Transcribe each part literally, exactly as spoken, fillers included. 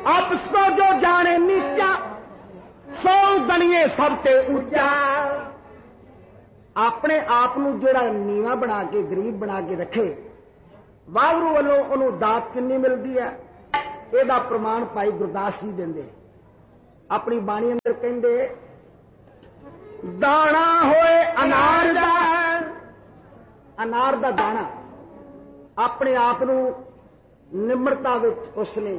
आपस को जो जाने नीचा, सौ गणिए सबते ऊंचा। अपने आप को जोड़ा नीवा बना के गरीब बना के रखे, वाहगुरू वालों उन्होंने दात कितनी मिलती है, यदा प्रमाण भाई गुरदास जी देंगे अपनी बाणी अंदर। कहते दाना होए अनार दा, अनार दा दाना अपने आप निम्रता विच उसने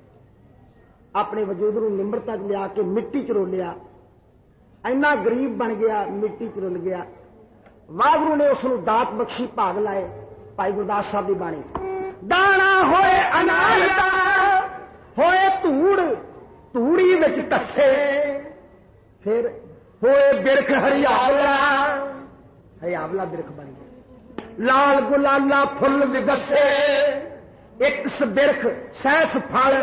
अपने वजूद को निम्रता च लिया के मिट्टी च रोलिया, इन्ना गरीब बन गया, मिट्टी च रुल गया। वाहगुरू ने उसको दात बख्शी, भाग लाए। भाई गुरदास साहब की बाणी, दाना होए अनार दा, होए धूड़ धूड़ी विच कसे, फिर होए बिरख हरियावला, हरियावला बिरख बन गया। लाल गुलाला फुल विगसे, एक बिरख सैस फल,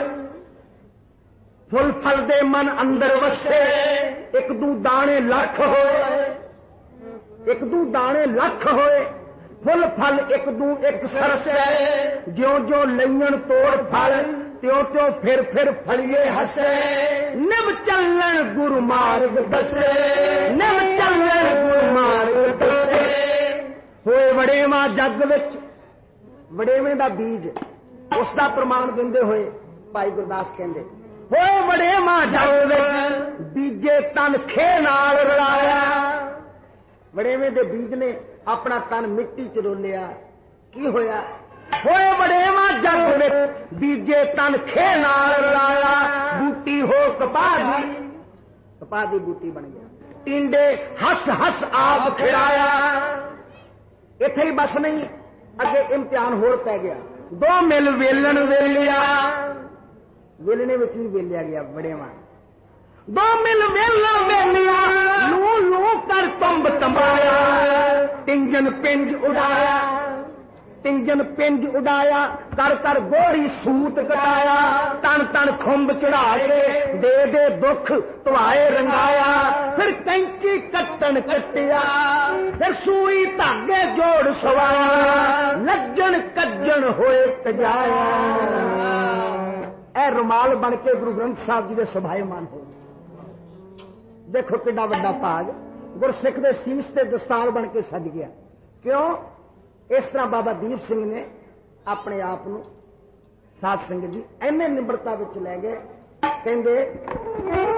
फुल फल दे मन अंदर वसे। एक दू दाने लख होए, एक दू दाने लख होए, फुल फल एक दू एक सरसे। ज्यो ज्यो लईन तोड़ फल, त्यों त्यों फिर फिर फलिए हसे। निव चलन गुरु मार्ग दसे, निव चलन गुरु मार्ग दसे। होए वड़ेवा जग विच, वड़ेवे दा बीज उसका प्रमाण देंदे होए भाई गुरदास कहंदे, होए वड़ेवा जग विच बीजे तन खे नाल रलाया। वड़ेवे दे बीज ने अपना तन मिट्टी च रोलिया, की होया? होए वड़ेवा जग विच बीजे तन खे नाल रलाया। बूटी हो कपाह दी, कपाह दी बूटी बन गया। टिंडे हस हस आप खिलाया। इथे ही बस नहीं, अगे इम्तिहान होर पै गया। दो मिल वेलन वेलिया, वेलने में भी वेलिया गया वड़ेवा। दो मिल वेलन वेलिया, लू लू कर तुंब तंबाया। टिंजन पिंज उड़ाया, टिंजन पिंज उड़ाया। कर कर गोरी सूत कटाया। तन तन खुंब चढ़ा के दे दे दुख तुआए रंगाया। फिर कैंची कट्टन कटिया, फिर सुई धागे जोड़ सवाया। लज्जन कज्जन होए तजाया। ए रुमाल बन के गुरु ग्रंथ साहब जी के सभायमान हो। देखो किड्डा वड्डा भाग गुरसिख दे सीस ते दस्तार बन के सज गया। क्यों? इस तरह बाबा दीप सिंह ने अपने आप को साध संगत जी इन्ने निम्रता विच लै गए। कहंदे